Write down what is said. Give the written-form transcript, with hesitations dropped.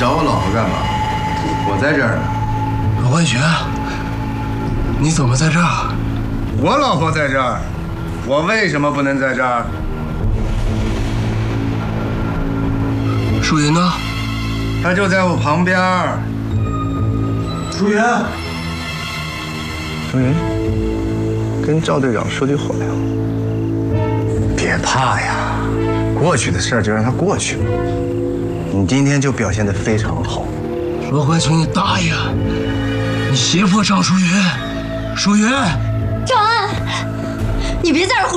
找我老婆干嘛？我在这儿呢。 罗冠学，你怎么在这儿？ 我老婆在这儿，我为什么不能在这儿？ 舒云呢？ 她就在我旁边。 舒云， 舒云，跟赵队长说句话呀。别怕呀，过去的事儿就让它过去吧。你今天就表现得非常好。 罗冠群，你大爷！你胁迫赵淑云，淑云。 赵安，你别在这胡